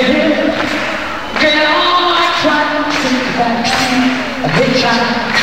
Get on my track, take a back seat, a hitchhike.